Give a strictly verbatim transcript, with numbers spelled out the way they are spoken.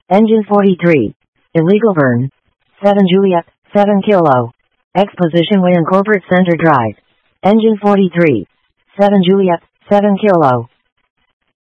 Engine forty-three. Illegal burn. seven Juliet, seven Kilo. Exposition Way and Corporate Center Drive. Engine forty-three. seven Juliet, seven Kilo.